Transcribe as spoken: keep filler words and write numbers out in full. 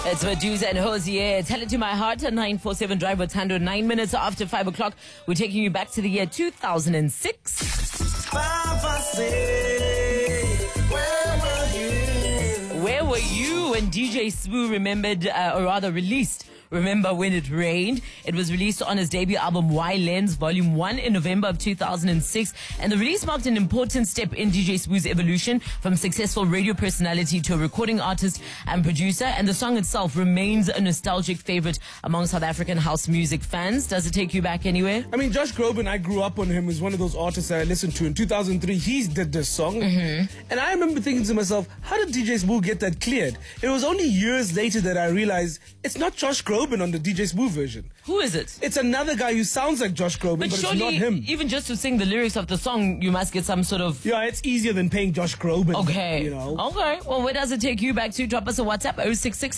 It's Medusa and Hosier. Tell it to my heart. A nine four seven Drive with Tando. Nine minutes after five o'clock. We're taking you back to the year two thousand six. Where were you? Where were you when D J Sbu remembered, uh, or rather released Remember When It Rained? It was released on his debut album Y Lens Volume one in November of two thousand six, and the release marked an important step in D J Sbu's evolution from successful radio personality to a recording artist and producer, and the song itself remains a nostalgic favorite among South African house music fans. Does it take you back anywhere? I mean, Josh Groban, I grew up on him as one of those artists that I listened to. In two thousand three, he did this song, mm-hmm. and I remember thinking to myself, how did D J Sbu get that cleared? It was only years later that I realized it's not Josh Groban on the D J Sbu version. Who is it? It's another guy who sounds like Josh Groban, but, but it's surely, not him. Even just to sing the lyrics of the song, you must get some sort of... Yeah, it's easier than paying Josh Groban. Okay. You know? Okay. Well, where does it take you back to? Drop us a WhatsApp, oh six six